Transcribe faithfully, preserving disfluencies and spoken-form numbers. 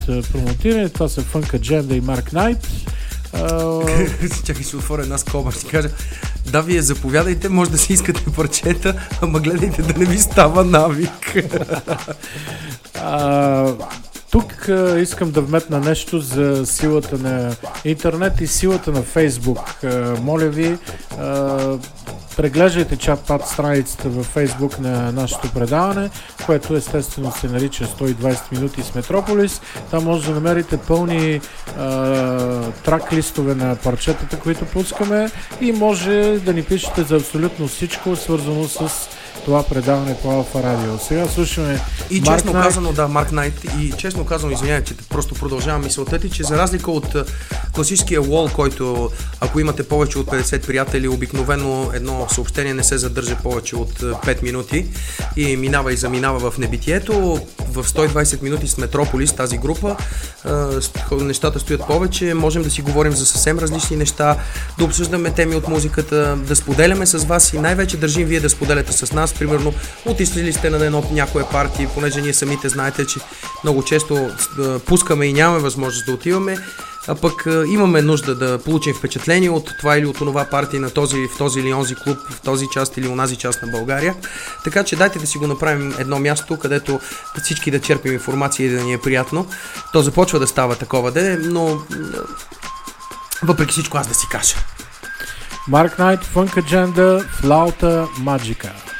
промотиране. Това са Funk Agenda и Mark Knight. Uh... Чакай, ще отворя една скоба, ще кажа: да, вие заповядайте, може да си искате парчета, ама гледайте да не ви става навик. uh, тук uh, искам да вметна нещо за силата на интернет и силата на Фейсбук. Uh, моля ви, uh, преглеждайте чат-пат страницата във Фейсбук на нашето предаване, което естествено се нарича сто и двайсет минути с Метрополис. Там може да намерите пълни а, трак листове на парчетата, които пускаме, и може да ни пишете за абсолютно всичко, свързано с това предаване по Алфа Радио. Сега слушаме И Mark честно Knight. казано, да, Марк Найт, и честно казано, извинявай, че просто продължавам мисълта ти, че за разлика от класическия уол, който, ако имате повече от петдесет приятели, обикновено едно съобщение не се задържа повече от пет минути и минава и заминава в небитието. В сто и двайсет минути с Метрополис, тази група, нещата стоят повече, можем да си говорим за съвсем различни неща, да обсъждаме теми от музиката, да споделяме с вас, и най-вече държим вие да споделяте с нас. Примерно, отишли сте на едно някоя партия, понеже ние самите знаете, че много често пускаме и нямаме възможност да отиваме, а пък имаме нужда да получим впечатление от това или от онова партия на този, в този или онзи клуб, в този част или онази част на България. Така че дайте да си го направим едно място, където всички да черпим информация и да ни е приятно. То започва да става такова де, но въпреки всичко аз да си кажа. Mark Knight, Funk Agenda, Flauta Magica.